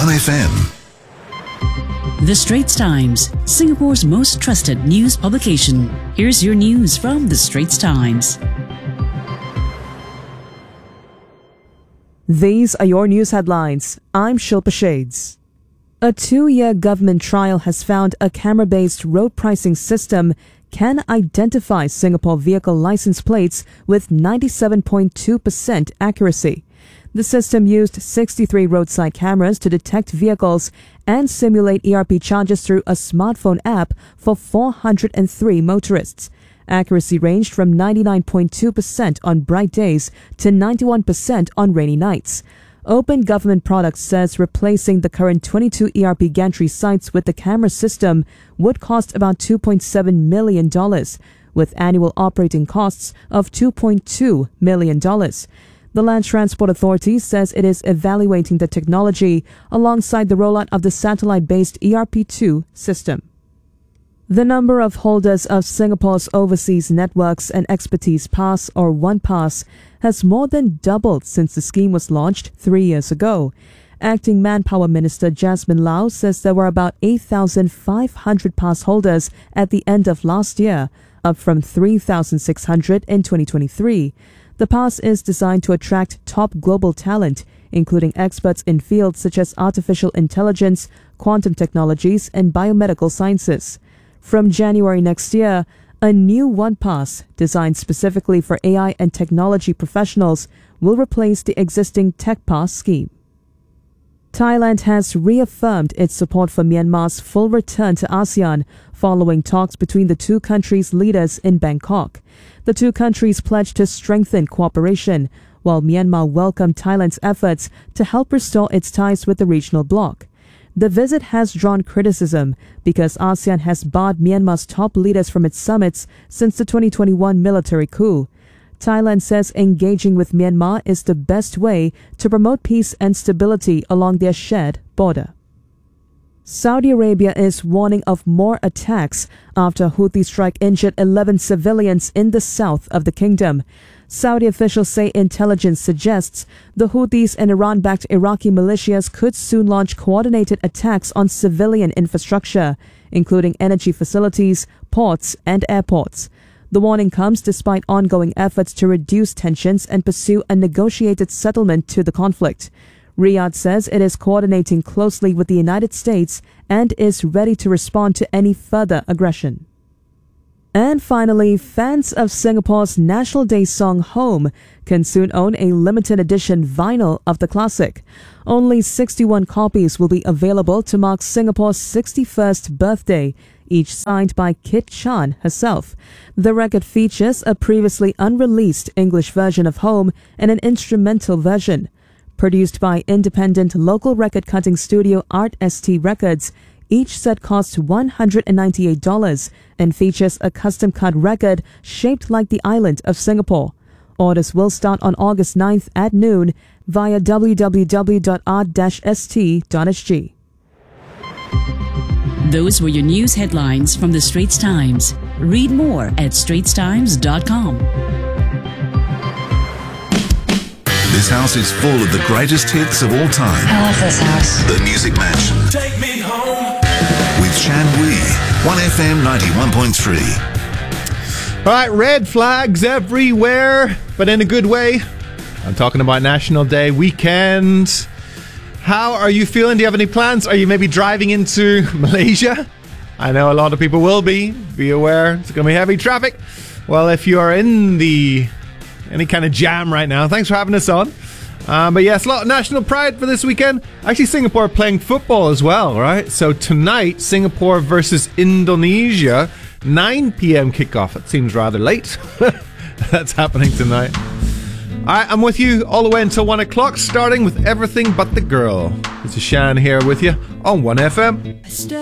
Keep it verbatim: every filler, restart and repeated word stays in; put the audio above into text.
one F M. The Straits Times, Singapore's most trusted news publication. Here's your news from The Straits Times. These are your news headlines. I'm Shilpa Shades. A two-year government trial has found a camera-based road pricing system can identify Singapore vehicle license plates with ninety-seven point two percent accuracy. The system used sixty-three roadside cameras to detect vehicles and simulate E R P charges through a smartphone app for four hundred three motorists. Accuracy ranged from ninety-nine point two percent on bright days to ninety-one percent on rainy nights. Open Government Products says replacing the current twenty-two E R P gantry sites with the camera system would cost about two point seven million dollars, with annual operating costs of two point two million dollars. The Land Transport Authority says it is evaluating the technology alongside the rollout of the satellite-based E R P two system. The number of holders of Singapore's Overseas Networks and Expertise Pass, or OnePass, has more than doubled since the scheme was launched three years ago. Acting Manpower Minister Jasmine Lau says there were about eight thousand five hundred pass holders at the end of last year, up from three thousand six hundred in twenty twenty-three. The pass is designed to attract top global talent, including experts in fields such as artificial intelligence, quantum technologies, and biomedical sciences. From January next year, a new OnePass, designed specifically for A I and technology professionals, will replace the existing TechPass scheme. Thailand has reaffirmed its support for Myanmar's full return to ASEAN following talks between the two countries' leaders in Bangkok. The two countries pledged to strengthen cooperation, while Myanmar welcomed Thailand's efforts to help restore its ties with the regional bloc. The visit has drawn criticism because ASEAN has barred Myanmar's top leaders from its summits since the twenty twenty-one military coup. Thailand says engaging with Myanmar is the best way to promote peace and stability along their shared border. Saudi Arabia is warning of more attacks after Houthi strike injured eleven civilians in the south of the kingdom. Saudi officials say intelligence suggests the Houthis and Iran-backed Iraqi militias could soon launch coordinated attacks on civilian infrastructure, including energy facilities, ports, and airports. The warning comes despite ongoing efforts to reduce tensions and pursue a negotiated settlement to the conflict. Riyadh says it is coordinating closely with the United States and is ready to respond to any further aggression. And finally, fans of Singapore's National Day song Home can soon own a limited edition vinyl of the classic. Only sixty-one copies will be available to mark Singapore's sixty-first birthday, each signed by Kit Chan herself. The record features a previously unreleased English version of Home and an instrumental version. Produced by independent local record-cutting studio Art S T Records, each set costs one hundred ninety-eight dollars and features a custom-cut record shaped like the island of Singapore. Orders will start on August ninth at noon via w w w dot art dash s t dot s g. Those were your news headlines from The Straits Times. Read more at straits times dot com. This house is full of the greatest hits of all time. I love this house. The Music Mansion. Take me home. With Chan Wee. one F M ninety-one point three. All right, red flags everywhere, but in a good way. I'm talking about National Day weekend. How are you feeling? Do you have any plans? Are you maybe driving into Malaysia? I know a lot of people will be. Be aware, it's going to be heavy traffic. Well, if you are in the any kind of jam right now, thanks for having us on. Um, but yes, a lot of national pride for this weekend. Actually, Singapore are playing football as well, right? So tonight, Singapore versus Indonesia, nine p.m. kickoff. It seems rather late. That's happening tonight. All right, I'm with you all the way until one o'clock, starting with Everything But the Girl. This is Shan here with you on one F M.